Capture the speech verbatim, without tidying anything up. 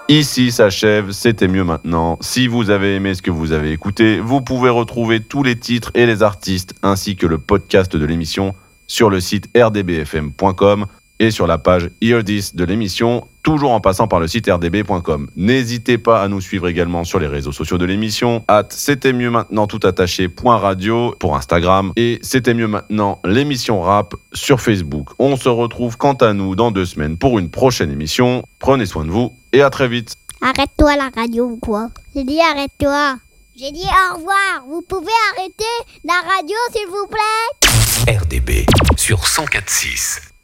Ici s'achève C'était mieux maintenant. Si vous avez aimé ce que vous avez écouté, vous pouvez retrouver tous les titres et les artistes ainsi que le podcast de l'émission sur le site r d b f m point com et sur la page Hear This de l'émission, toujours en passant par le site r d b point com. N'hésitez pas à nous suivre également sur les réseaux sociaux de l'émission, at C'était mieux maintenant tout attaché point radio pour Instagram et C'était mieux maintenant l'émission rap sur Facebook. On se retrouve quant à nous dans deux semaines pour une prochaine émission. Prenez soin de vous et à très vite. Arrête-toi la radio ou quoi? J'ai dit arrête-toi. J'ai dit au revoir. Vous pouvez arrêter la radio s'il vous plaît? R D B sur cent quatre virgule six.